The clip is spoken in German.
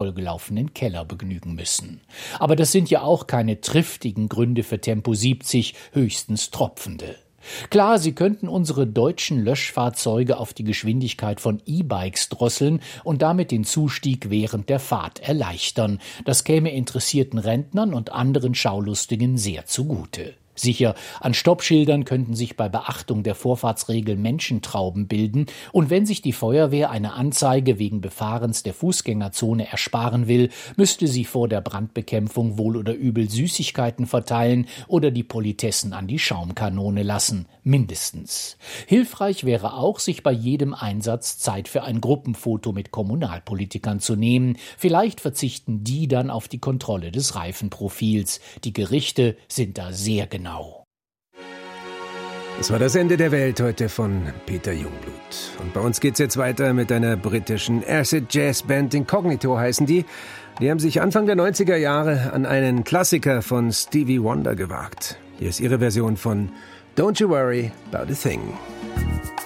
vollgelaufenen Keller begnügen müssen. Aber das sind ja auch keine triftigen Gründe für Tempo 70, höchstens tropfende. Klar, sie könnten unsere deutschen Löschfahrzeuge auf die Geschwindigkeit von E-Bikes drosseln und damit den Zustieg während der Fahrt erleichtern. Das käme interessierten Rentnern und anderen Schaulustigen sehr zugute. Sicher, an Stoppschildern könnten sich bei Beachtung der Vorfahrtsregel Menschentrauben bilden, und wenn sich die Feuerwehr eine Anzeige wegen Befahrens der Fußgängerzone ersparen will, müsste sie vor der Brandbekämpfung wohl oder übel Süßigkeiten verteilen oder die Politessen an die Schaumkanone lassen, mindestens. Hilfreich wäre auch, sich bei jedem Einsatz Zeit für ein Gruppenfoto mit Kommunalpolitikern zu nehmen. Vielleicht verzichten die dann auf die Kontrolle des Reifenprofils. Die Gerichte sind da sehr genau. Das war das Ende der Welt heute von Peter Jungblut. Und bei uns geht's jetzt weiter mit einer britischen Acid Jazz Band. Incognito heißen die. Die haben sich Anfang der 90er Jahre an einen Klassiker von Stevie Wonder gewagt. Hier ist ihre Version von Don't You Worry About a Thing.